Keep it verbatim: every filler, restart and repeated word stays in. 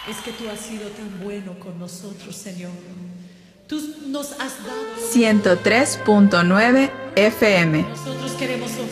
Es que tú has sido tan bueno con nosotros, Señor. Tú nos has dado lo que ciento tres punto nueve F M. nosotros queremos ofrecer.